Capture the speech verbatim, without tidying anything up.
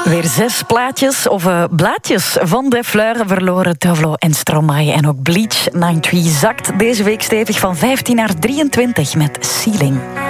Weer zes plaatjes of uh, blaadjes van De Fleur verloren Tovlo en Stromae. En ook Bleach negenennegentig zakt deze week stevig van vijftien naar drieëntwintig met Ceiling.